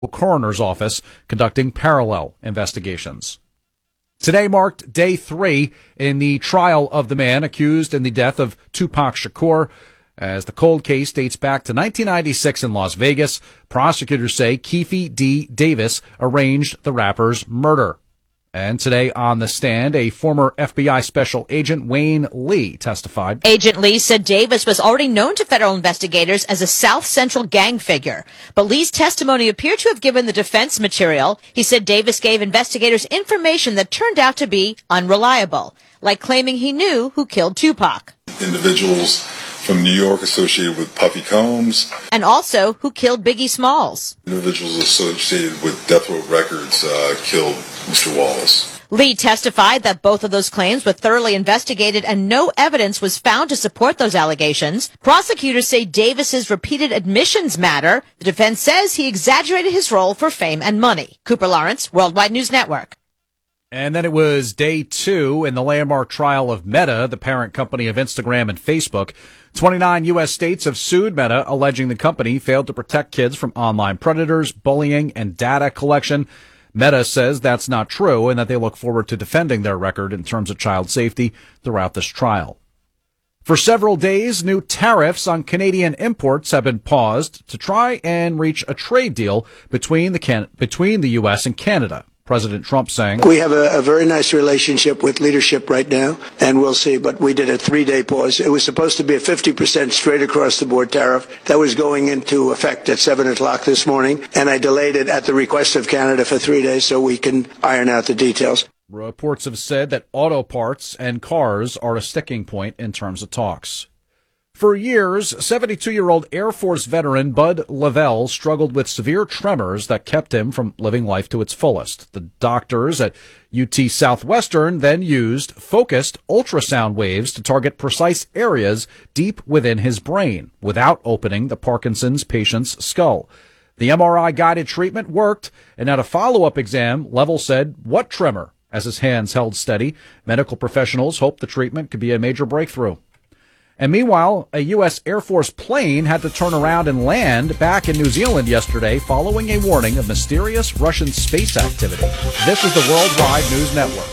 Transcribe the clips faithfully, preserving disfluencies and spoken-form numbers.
coroner's office conducting parallel investigations. Today marked day three in the trial of the man accused in the death of Tupac Shakur. As the cold case dates back to nineteen ninety-six in Las Vegas, prosecutors say Keefe D. Davis arranged the rapper's murder. And today on the stand, a former F B I special agent, Wayne Lee, testified. Agent Lee said Davis was already known to federal investigators as a South Central gang figure. But Lee's testimony appeared to have given the defense material. He said Davis gave investigators information that turned out to be unreliable, like claiming he knew who killed Tupac. Individuals from New York associated with Puffy Combs. And also who killed Biggie Smalls. Individuals associated with Death Row Records uh, killed Mister Wallace. Lee testified that both of those claims were thoroughly investigated and no evidence was found to support those allegations. Prosecutors say Davis's repeated admissions matter. The defense says he exaggerated his role for fame and money. Cooper Lawrence, Worldwide News Network. And then it was day two in the landmark trial of Meta, the parent company of Instagram and Facebook. twenty-nine U S states have sued Meta, alleging the company failed to protect kids from online predators, bullying, and data collection. Meta says that's not true and that they look forward to defending their record in terms of child safety throughout this trial. For several days, new tariffs on Canadian imports have been paused to try and reach a trade deal between the Can- between the U S and Canada. President Trump saying, "We have a, a very nice relationship with leadership right now, and we'll see." But we did a three-day pause. It was supposed to be a fifty percent straight across the board tariff that was going into effect at seven o'clock this morning, and I delayed it at the request of Canada for three days so we can iron out the details. Reports have said that auto parts and cars are a sticking point in terms of talks. For years, seventy-two-year-old Air Force veteran Bud Lavelle struggled with severe tremors that kept him from living life to its fullest. The doctors at U T Southwestern then used focused ultrasound waves to target precise areas deep within his brain without opening the Parkinson's patient's skull. The M R I-guided treatment worked, and at a follow-up exam, Lavelle said, "What tremor?" as his hands held steady. Medical professionals hope the treatment could be a major breakthrough. And meanwhile, a U S Air Force plane had to turn around and land back in New Zealand yesterday following a warning of mysterious Russian space activity. This is the Worldwide News Network.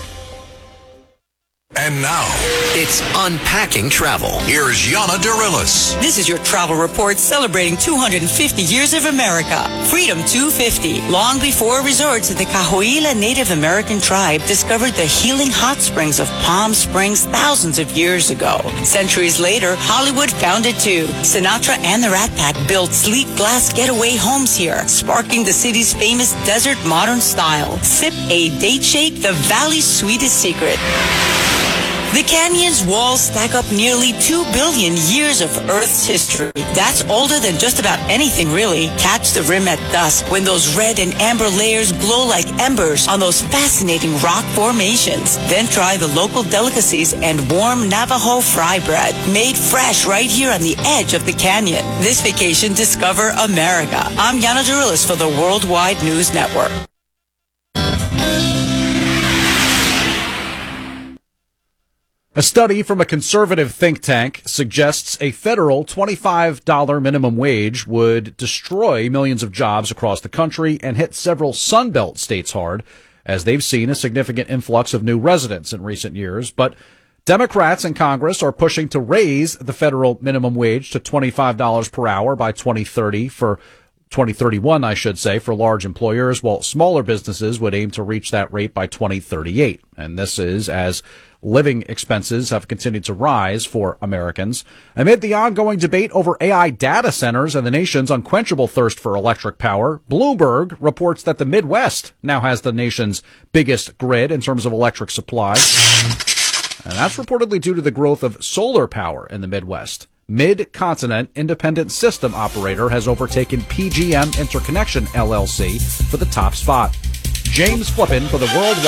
And now, it's Unpacking Travel. Here's Yana Dirilis. This is your travel report celebrating two hundred fifty years of America. Freedom two fifty. Long before resorts, the Cahuilla Native American tribe discovered the healing hot springs of Palm Springs thousands of years ago. Centuries later, Hollywood found it too. Sinatra and the Rat Pack built sleek glass getaway homes here, sparking the city's famous desert modern style. Sip a date shake, the valley's sweetest secret. The canyon's walls stack up nearly two billion years of Earth's history. That's older than just about anything, really. Catch the rim at dusk when those red and amber layers glow like embers on those fascinating rock formations. Then try the local delicacies and warm Navajo fry bread, made fresh right here on the edge of the canyon. This vacation, discover America. I'm Yana Dirilis for the Worldwide News Network. A study from a conservative think tank suggests a federal twenty-five dollars minimum wage would destroy millions of jobs across the country and hit several Sunbelt states hard, as they've seen a significant influx of new residents in recent years. But Democrats in Congress are pushing to raise the federal minimum wage to twenty-five dollars per hour by twenty thirty for twenty thirty-one, I should say, for large employers, while smaller businesses would aim to reach that rate by twenty thirty-eight. And this is as living expenses have continued to rise for Americans. Amid the ongoing debate over A I data centers and the nation's unquenchable thirst for electric power, Bloomberg reports that the Midwest now has the nation's biggest grid in terms of electric supply. And that's reportedly due to the growth of solar power in the Midwest. Mid-Continent Independent System Operator has overtaken P G M Interconnection, L L C, for the top spot. James Flippin for the Worldwide